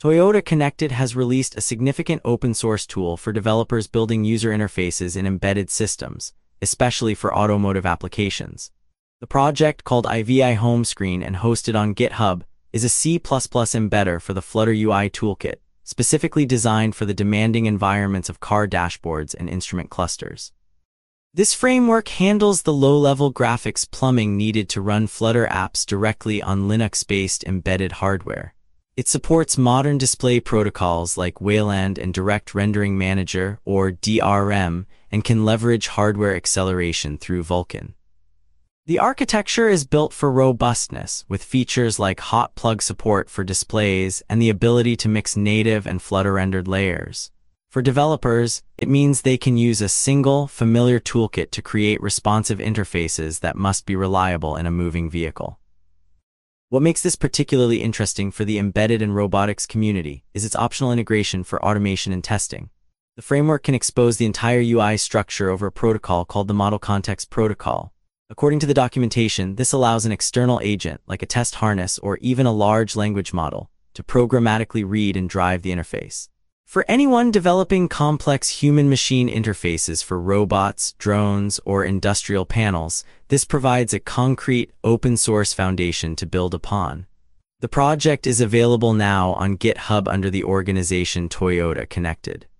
Toyota Connected has released a significant open-source tool for developers building user interfaces in embedded systems, especially for automotive applications. The project, called IVI Home Screen and hosted on GitHub, is a C++ embedder for the Flutter UI toolkit, specifically designed for the demanding environments of car dashboards and instrument clusters. This framework handles the low-level graphics plumbing needed to run Flutter apps directly on Linux-based embedded hardware. It supports modern display protocols like Wayland and Direct Rendering Manager, or DRM, and can leverage hardware acceleration through Vulkan. The architecture is built for robustness, with features like hot plug support for displays and the ability to mix native and Flutter-rendered layers. For developers, it means they can use a single, familiar toolkit to create responsive interfaces that must be reliable in a moving vehicle. What makes this particularly interesting for the embedded and robotics community is its optional integration for automation and testing. The framework can expose the entire UI structure over a protocol called the Model Context Protocol. According to the documentation, this allows an external agent, like a test harness or even a large language model, to programmatically read and drive the interface. For anyone developing complex human-machine interfaces for robots, drones, or industrial panels, this provides a concrete, open-source foundation to build upon. The project is available now on GitHub under the organization Toyota Connected.